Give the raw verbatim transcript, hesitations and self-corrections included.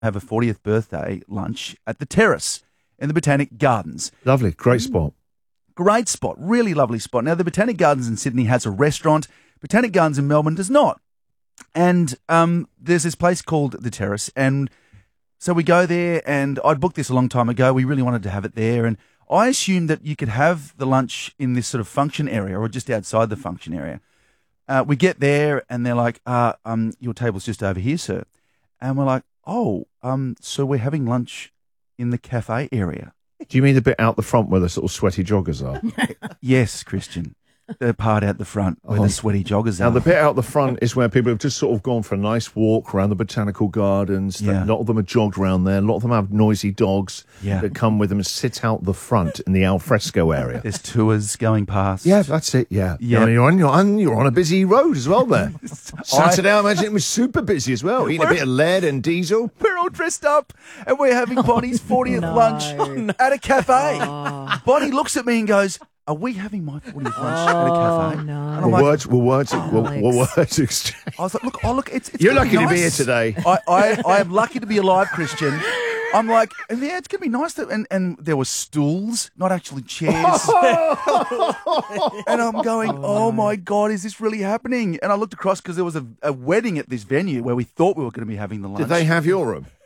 have a fortieth birthday lunch at the Terrace in the Botanic Gardens. Lovely, great spot. Great spot, really lovely spot. Now, the Botanic Gardens in Sydney has a restaurant. Botanic Gardens in Melbourne does not. And um, there's this place called the Terrace, and so we go there, and I'd booked this a long time ago. We really wanted to have it there, and I assumed that you could have the lunch in this sort of function area or just outside the function area. Uh, we get there, and they're like, uh, um, your table's just over here, sir. And we're like, oh, um, so we're having lunch in the cafe area. Do you mean the bit out the front where the sort of sweaty joggers are? Yes, Christian. The part out the front where Oh. the sweaty joggers Now, are. the bit out the front is where people have just sort of gone for a nice walk around the botanical gardens. Yeah. A lot of them are jogged around there. A lot of them have noisy dogs Yeah. that come with them and sit out the front in the alfresco area. There's tours going past. Yeah, that's it. Yeah, Yeah. You're on, you're on, you're on a busy road as well there. Saturday, I imagine it was super busy as well. Eating a bit of lead and diesel. We're all dressed up and we're having Bonnie's fortieth No. lunch at a cafe. Bonnie looks at me and goes, are we having my fortieth lunch at a cafe? Oh, no. And I'm Well, like, words, well, words, well, Alex. well, words exchange. I was like, look, oh, look, it's, it's You're gonna lucky to be here nice. today. I, I, I am lucky to be alive, Christian. I'm like, and yeah, it's going to be nice. To, and, and there were stools, not actually chairs. And I'm going, oh my God, is this really happening? And I looked across because there was a, a wedding at this venue where we thought we were going to be having the lunch. Did they have your room?